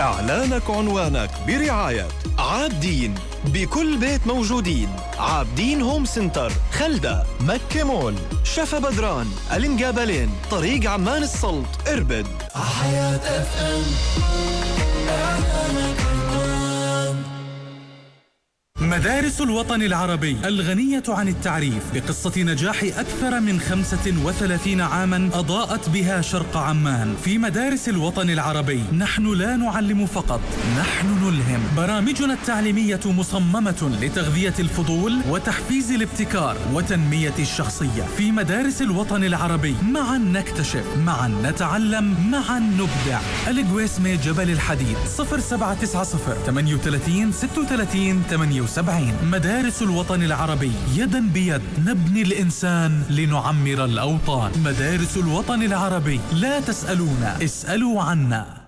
إعلانك عنوانك برعاية عابدين، بكل بيت موجودين. عابدين هوم سنتر، خلدة، مكة مول، شفا بدران، المقابلين، طريق عمان السلط، إربد. حياة اف ام. مدارس الوطن العربي الغنية عن التعريف بقصة نجاح أكثر من 35 عاماً أضاءت بها شرق عمان. في مدارس الوطن العربي نحن لا نعلم فقط، نحن نلهم. برامجنا التعليمية مصممة لتغذية الفضول وتحفيز الابتكار وتنمية الشخصية. في مدارس الوطن العربي معاً نكتشف، معاً نتعلم، معاً نبدع. القويسمة جبل الحديد 0790 38 36 78. مدارس الوطن العربي، يداً بيد نبني الإنسان لنعمر الأوطان. مدارس الوطن العربي، لا تسألونا، اسألوا عنا.